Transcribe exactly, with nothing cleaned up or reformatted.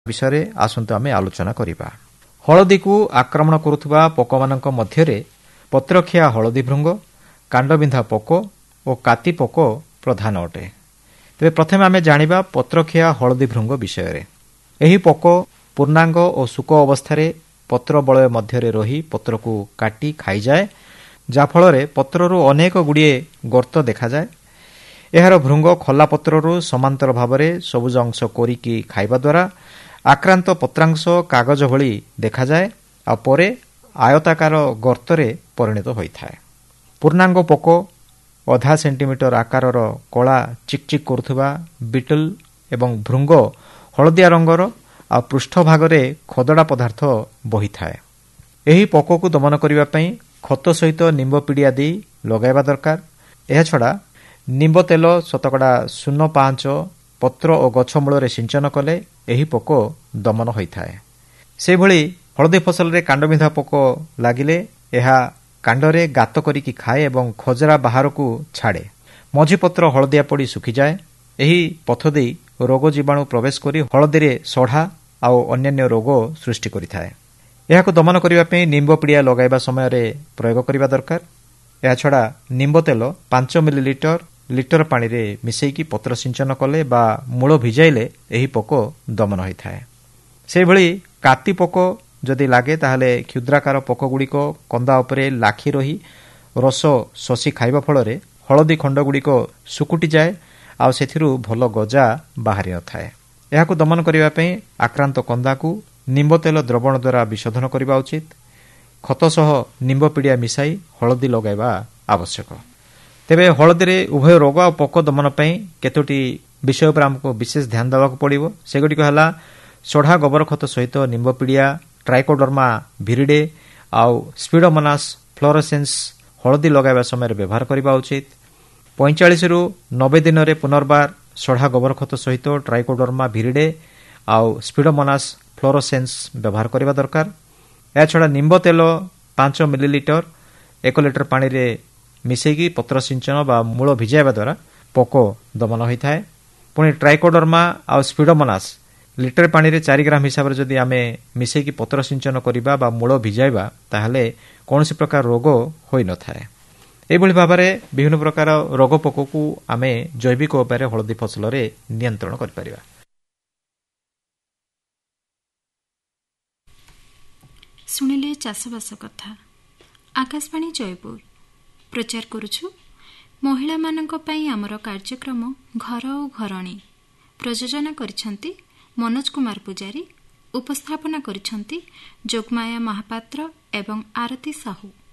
ବିଷୟରେ ଆସନ୍ତୁ ଆମେ ଆଲୋଚନା କରିବା। ହଳଦୀକୁ ଆକ୍ରମଣ କରୁଥିବା ପୋକମାନଙ୍କ ମଧ୍ୟରେ ପତ୍ରଖିଆ ହଳଦୀ ଭୃଙ୍ଗ, କାଣ୍ଡବିନ୍ଧା ପୋକ ଓ କାତି ପୋକ ପ୍ରଧାନ ଅଟେ। ତେବେ ପ୍ରଥମେ ଆମେ ଜାଣିବା ପତ୍ରଖିଆ ହଳଦୀ ଭୃଙ୍ଗ ବିଷୟରେ। ଏହି ପୋକ ପୂର୍ଣ୍ଣାଙ୍ଗ ଓ ଶୁକ ଅବସ୍ଥାରେ ପତ୍ର ବଳୟ ମଧ୍ୟରେ ରହି ପତ୍ରକୁ କାଟି ଖାଇଯାଏ, ଯାହାଫଳରେ ପତ୍ରରୁ ଅନେକ ଗୁଡ଼ିଏ ଗର୍ତ୍ତ ଦେଖାଯାଏ। ଏହାର ଭୃଙ୍ଗ ଖୋଲା ପତ୍ରରୁ ସମାନ୍ତର ଭାବରେ ସବୁଜ ଅଂଶ କୋରିକି ଖାଇବା ଦ୍ୱାରା ଆକ୍ରାନ୍ତ ପତ୍ରାଂଶ କାଗଜ ଭଳି ଦେଖାଯାଏ ଆଉ ପରେ ଆୟତାକାର ଗର୍ତ୍ତରେ ପରିଣତ ହୋଇଥାଏ। ପୂର୍ଣ୍ଣାଙ୍ଗ ପୋକ ଅଧା ସେଣ୍ଟିମିଟର ଆକାରର କଳା ଚିକ୍ଚିକ୍ କରୁଥିବା ବିଟଲ ଏବଂ ଭୃଙ୍ଗ ହଳଦିଆ ରଙ୍ଗର ଆଉ ପୃଷ୍ଠଭାଗରେ ଖଦଡ଼ା ପଦାର୍ଥ ବହିଥାଏ। ଏହି ପୋକକୁ ଦମନ କରିବା ପାଇଁ ଖତ ସହିତ ନିମ୍ବ ପିଡ଼ିଆ ଦେଇ ଲଗାଇବା ଦରକାର। ଏହାଛଡ଼ା ନିମ୍ବ ତେଲ ଶତକଡ଼ା ଶୂନ ପାଞ୍ଚ ପତ୍ର ଓ ଗଛ ମୂଳରେ ସିଞ୍ଚନ କଲେ ଏହି ପୋକ ଦମନ ହୋଇଥାଏ। ସେହିଭଳି ହଳଦୀ ଫସଲରେ କାଣ୍ଡବିନ୍ଧା ପୋକ ଲାଗିଲେ ଏହା କାଣ୍ଡରେ ଗାତ କରିକି ଖାଏ ଏବଂ ଖଜରା ବାହାରକୁ ଛାଡ଼େ। ମଝିପତ୍ର ହଳଦିଆ ପଡ଼ି ଶୁଖିଯାଏ। ଏହି ପଥ ଦେଇ ରୋଗ ଜୀବାଣୁ ପ୍ରବେଶ କରି ହଳଦୀରେ ସଢ଼ା ଆଉ ଅନ୍ୟାନ୍ୟ ରୋଗ ସୃଷ୍ଟି କରିଥାଏ। ଏହାକୁ ଦମନ କରିବା ପାଇଁ ନିମ୍ବ ପିଡ଼ିଆ ଲଗାଇବା ସମୟରେ ପ୍ରୟୋଗ କରିବା ଦରକାର। ଏହାଛଡ଼ା ନିମ୍ବ ତେଲ ପାଞ୍ଚ ମିଲିଲିଟର ଲିଟର ପାଣିରେ ମିଶାଇକି ପତ୍ର ସିଞ୍ଚନ କଲେ ବା ମୂଳ ଭିଜାଇଲେ ଏହି ପୋକ ଦମନ ହୋଇଥାଏ। ସେହିଭଳି କାତି ପୋକ ଯଦି ଲାଗେ ତାହେଲେ କ୍ଷୁଦ୍ରାକାର ପୋକଗୁଡ଼ିକ କନ୍ଦା ଉପରେ ଲାଖି ରହି ରସ ଶୋଷି ଖାଇବା ଫଳରେ ହଳଦୀ ଖଣ୍ଡଗୁଡ଼ିକ ଶୁକୁଟିଯାଏ ଆଉ ସେଥିରୁ ଭଲ ଗଜା ବାହାରି ନଥାଏ। ଏହାକୁ ଦମନ କରିବା ପାଇଁ ଆକ୍ରାନ୍ତ କନ୍ଦାକୁ ନିମ୍ବ ତେଲ ଦ୍ରବଣ ଦ୍ୱାରା ବିଶୋଧନ କରିବା ଉଚିତ। ଖତ ସହ ନିମ୍ବ ପିଡ଼ିଆ ମିଶାଇ ହଳଦୀ ଲଗାଇବା ଆବଶ୍ୟକ। ତେବେ ହଳଦୀରେ ଉଭୟ ରୋଗ ଆଉ ପୋକ ଦମନ ପାଇଁ କେତୋଟି ବିଷୟ ଉପରେ ଆମକୁ ବିଶେଷ ଧ୍ୟାନ ଦେବାକୁ ପଡ଼ିବ। ସେଗୁଡ଼ିକ ହେଲା ସଢ଼ା ଗୋବର ଖତ ସହିତ ନିମ୍ବ ପିଡ଼ିଆ, ଟ୍ରାଇକୋଡର୍ମା ଭିରିଡେ ଆଉ ସ୍ପିଡୋମୋନାସ୍ ଫ୍ଲୋରୋସେନ୍ସ ହଳଦୀ ଲଗାଇବା ସମୟରେ ବ୍ୟବହାର କରିବା ଉଚିତ। ପଇଁଚାଳିଶରୁ ନବେ ଦିନରେ ପୁନର୍ବାର ସଢ଼ା ଗୋବର ଖତ ସହିତ ଟ୍ରାଇକୋଡର୍ମା ଭିରିଡେ ଆଉ ସ୍ପିଡୋମୋନାସ୍ ଫ୍ଲୋରୋସେନ୍ସ ବ୍ୟବହାର କରିବା ଦରକାର। ଏହାଛଡ଼ା ନିମ୍ବ ତେଲ ପାଞ୍ଚ ମିଲିଲିଟର ଏକ ଲିଟର ପାଣିରେ ମିଶାଇକି ପତ୍ର ସିଞ୍ଚନ ବା ମୂଳ ଭିଜାଇବା ଦ୍ୱାରା ପୋକ ଦମନ ହୋଇଥାଏ। ପୁଣି ଟ୍ରାଇକୋଡର୍ମା ଆଉ ସ୍ପିଡୋମୋନାସ୍ ଲିଟର ପାଣିରେ ଚାରି ଗ୍ରାମ ହିସାବରେ ଯଦି ଆମେ ମିଶାଇକି ପତ୍ର ସିଞ୍ଚନ କରିବା ବା ମୂଳ ଭିଜାଇବା ତାହେଲେ କୌଣସି ପ୍ରକାର ରୋଗ ହୋଇନଥାଏ। ଏହିଭଳି ଭାବରେ ବିଭିନ୍ନ ପ୍ରକାର ରୋଗ ପୋକକୁ ଆମେ ଜୈବିକ ଉପାୟରେ ହଳଦୀ ଫସଲରେ ନିୟନ୍ତ୍ରଣ କରିପାରିବା। ଶୁଣିଲେ ଚାଷବାସ କଥା। ଆକାଶବାଣୀ ଜୟପୁର ପ୍ରଚାର କରୁଛୁ ମହିଳାମାନଙ୍କ ପାଇଁ ଆମର କାର୍ଯ୍ୟକ୍ରମ ଘର ଓ ଘରଣୀ। ପ୍ରଯୋଜନା କରିଛନ୍ତି ମନୋଜ କୁମାର ପୂଜାରୀ, ଉପସ୍ଥାପନା କରିଛନ୍ତି ଯୋଗମାୟା ମହାପାତ୍ର ଏବଂ ଆରତୀ ସାହୁ।